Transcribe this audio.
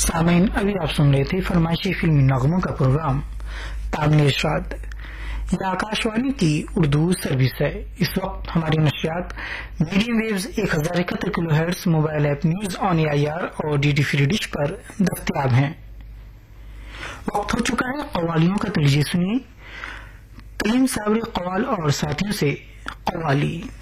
सामीन, अभी आप सुन रहे थे फरमाइशी फिल्मी नगमों का प्रोग्राम ताबने इरशाद। यह आकाशवाणी की उर्दू सर्विस है। इस वक्त हमारी नशियात medium waves 1071 kilohertz, mobile app news on AIR और DD फ्री डिश पर दस्तयाब हैं। वक्त हो चुका है कव्वालियों का। तो लीजिए सुनिए कलीम साबरी कव्वाल और साथियों से कव्वाली।